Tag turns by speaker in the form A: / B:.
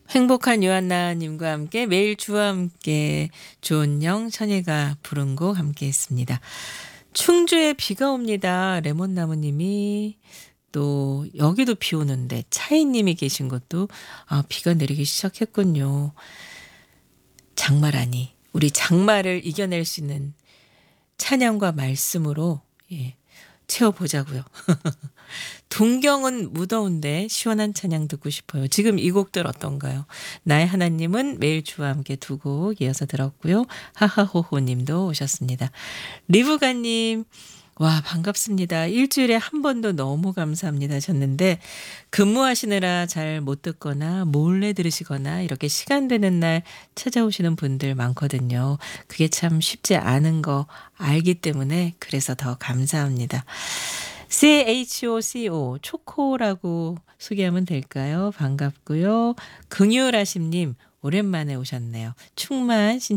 A: 행복한 요한나님과 함께 매일 주와 함께 조은영 천예가 부른 곡 함께 했습니다. 충주에 비가 옵니다. 레몬나무님이 또 여기도 비 오는데 차이님이 계신 것도 비가 내리기 시작했군요. 장마라니 우리 장마를 이겨낼 수 있는 찬양과 말씀으로 채워보자고요. 동경은 무더운데 시원한 찬양 듣고 싶어요. 지금 이 곡들 어떤가요? 나의 하나님은 매일 주와 함께 두 곡 이어서 들었고요. 하하호호 님도 오셨습니다. 리브가님 와 반갑습니다. 일주일에 한 번도 너무 감사합니다 하셨는데 근무하시느라 잘 못 듣거나 몰래 들으시거나 이렇게 시간 되는 날 찾아오시는 분들 많거든요. 그게 참 쉽지 않은 거 알기 때문에 그래서 더 감사합니다. CHOCO 초코라고 소개하면 될까요? 반갑고요. 긍유라심님 오랜만에 오셨네요. 충만